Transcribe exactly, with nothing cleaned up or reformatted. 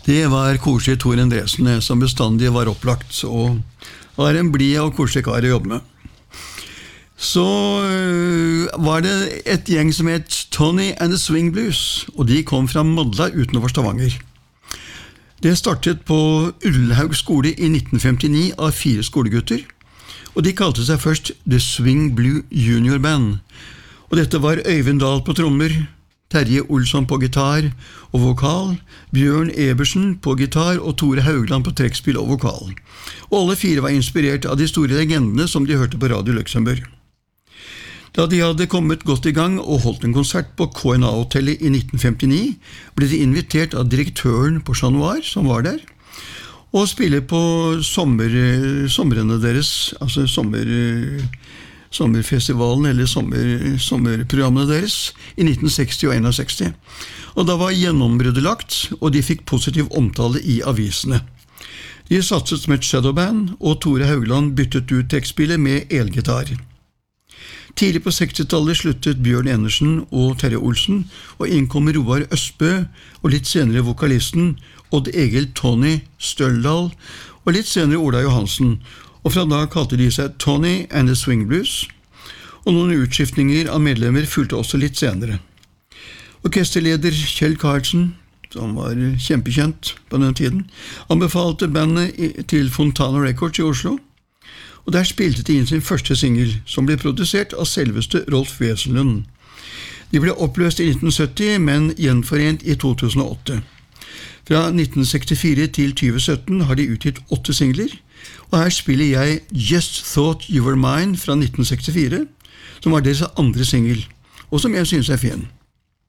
Det var koselig Tor Endresen som bestandig var opplagt, og var en blid og koselig kar å jobbe med. Så var det et gjeng som het Tony and the Swing Blues, og de kom fra Madla utenfor Stavanger. Det startet på Ullhaug skole i nitten femtini av fire skolegutter, og de kalte seg først The Swing Blue Junior Band. Og dette var Øyvind Dahl på trommer, Terje Olsson på gitar og vokal, Bjørn Ebersen på gitar og Tore Haugland på trekkspill og vokal. Og alle fire var inspirert av de store legendene som de hørte på Radio Luxembourg. Da de hadde kommet godt i gang og holdt en konsert på K N A-hotellet i nitten femtini, ble de invitert av direktøren på Chat Noir, som var der, og spille på sommer, somrene deres, altså sommer... sommerfestivalen eller sommer, sommerprogrammene deres i nitten seksti og seksten. Og da var gjennombruddet lagt, og de fikk positiv omtale i avisene. De satset som et shadowband, og Tore Haugland byttet ut tekstspillet med elgitar. Tidlig på sekstitallet sluttet Bjørn Enersen og Terje Olsen, og innkom Roar Østbø, og litt senere vokalisten Odd Egil Tony Støldal, og litt senere Ola Johansen, og fra da kalte de seg Tony and the Swing Blues, og noen utskiftninger av medlemmer fulgte også litt senere. Orkesterleder Kjell Karlsen, som var kjempekjent på den tiden, anbefalte bandet til Fontana Records i Oslo, og der spilte de inn sin første single, som ble produsert av selveste Rolf Wesenlund. De ble oppløst i nitten sytti, men gjenforent i to tusen og åtte. Fra nitten sekstifire til tjue sytten har de utgitt åtte singler, og her spiller jeg Just Thought You Were Mine fra nitten sekstifire, som var deres andre single, og som jeg synes er fin.